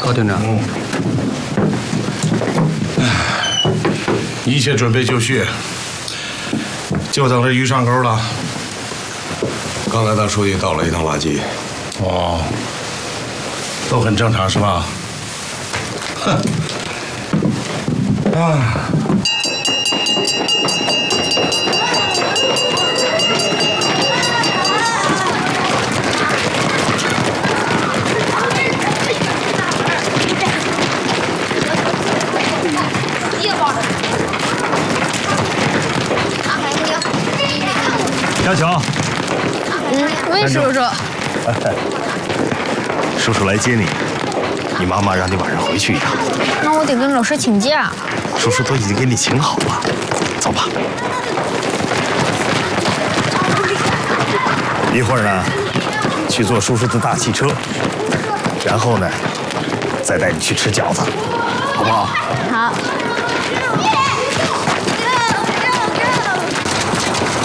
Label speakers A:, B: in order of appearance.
A: 好，团长。
B: 一切准备就绪，就等着鱼上钩了。
C: 刚才大书记倒了一趟垃圾。
B: 哦，都很正常是吧？哼。啊。
D: 小琼，
E: 魏叔叔，
D: 叔叔来接你。你妈妈让你晚上回去一趟。
E: 那我得跟老师请假。
D: 叔叔都已经给你请好了，走吧。一会儿呢，去坐叔叔的大汽车，然后呢，再带你去吃饺子，好不好？
E: 好。